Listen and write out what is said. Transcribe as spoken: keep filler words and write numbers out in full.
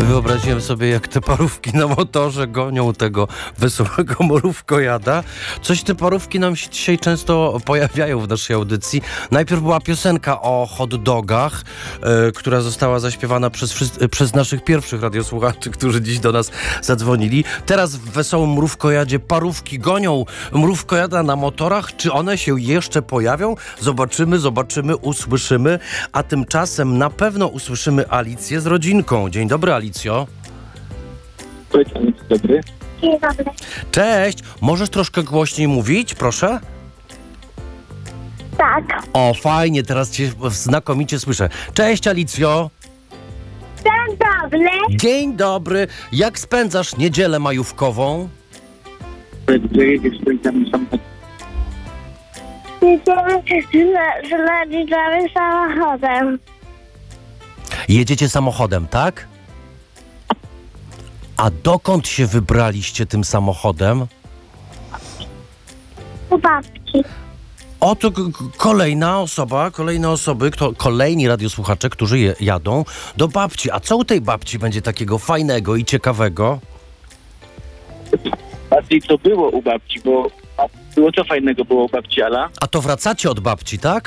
Wyobraziłem sobie, jak te parówki na motorze gonią tego wesołego mrówkojada. Coś te parówki nam się dzisiaj często pojawiają w naszej audycji. Najpierw była piosenka o hot dogach, e, która została zaśpiewana przez, wszyscy, przez naszych pierwszych radiosłuchaczy, którzy dziś do nas zadzwonili. Teraz w wesołym mrówkojadzie parówki gonią mrówkojada na motorach. Czy one się jeszcze pojawią? Zobaczymy, zobaczymy, usłyszymy. A tymczasem na pewno usłyszymy Alicję z rodzinką. Dzień dobry, Alicjo. Dzień dobry. Dzień dobry. Cześć. Możesz troszkę głośniej mówić, proszę? Tak. O, fajnie, teraz cię znakomicie słyszę. Cześć, Alicjo. Dzień dobry. Dzień dobry. Jak spędzasz niedzielę majówkową? Jedziesz z rodzicami samochodem. Jedziemy z, z rodzicami samochodem. Jedziecie samochodem, tak? A dokąd się wybraliście tym samochodem? U babci. Oto k- k- kolejna osoba, kolejne osoby, kto, kolejni radiosłuchacze, którzy je, jadą do babci. A co u tej babci będzie takiego fajnego i ciekawego? Bardziej to było u babci, bo było co fajnego było u babci Ala. A to wracacie od babci, tak?